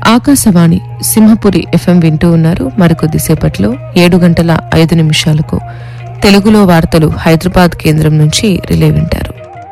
Akashvani Simhapuri FM వింటూ ఉన్నారు. మరికొద్దిసేపట్లో 7:05 తెలుగులో వార్తలు హైదరాబాద్ కేంద్రం నుంచి రిలే వింటారు.